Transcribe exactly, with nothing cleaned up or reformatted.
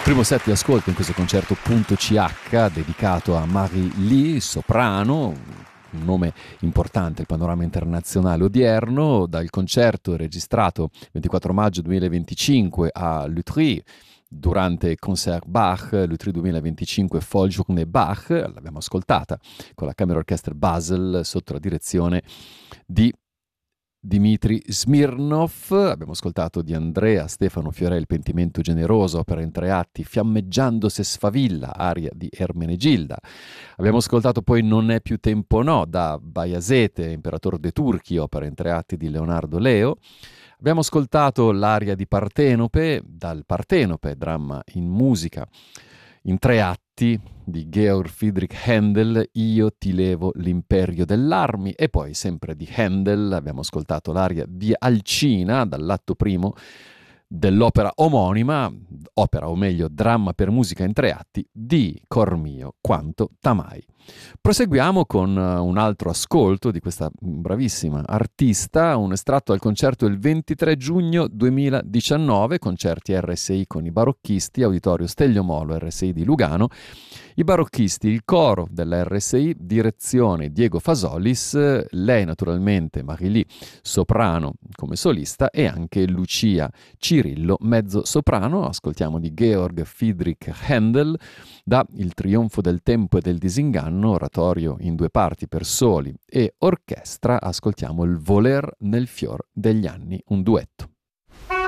Primo set di ascolto in questo concerto punto C H dedicato a Marie Lee, soprano, un nome importante al panorama internazionale odierno. Dal concerto registrato ventiquattro maggio duemilaventicinque a Lutry durante Concert Bach, Lutry duemilaventicinque Volljournée Bach, l'abbiamo ascoltata con la Kammerorchester Basel sotto la direzione di Dmitri Smirnov. Abbiamo ascoltato di Andrea Stefano Fiorel Pentimento generoso, opera in tre atti, Fiammeggiando se sfavilla, aria di Ermenegilda. Abbiamo ascoltato poi Non è più tempo no, da Bajazete, Imperator de Turchi, opera in tre atti di Leonardo Leo. Abbiamo ascoltato l'aria di Partenope, dal Partenope, dramma in musica in tre atti di Georg Friedrich Händel, Io ti levo l'imperio dell'armi. E poi sempre di Händel abbiamo ascoltato l'aria di Alcina dall'atto primo dell'opera omonima, opera o meglio dramma per musica in tre atti di Cor mio quanto t'amai. Proseguiamo con un altro ascolto di questa bravissima artista, un estratto dal concerto del ventitré giugno duemiladiciannove, concerti R S I con i barocchisti, Auditorio Stelio Molo R S I di Lugano. I barocchisti, il coro della R S I, direzione Diego Fasolis, lei naturalmente Marie Lee, soprano come solista, e anche Lucia Cirillo, mezzo soprano. Ascoltiamo di Georg Friedrich Händel da Il trionfo del tempo e del disinganno, oratorio in due parti per soli e orchestra. Ascoltiamo Il voler nel fior degli anni, un duetto.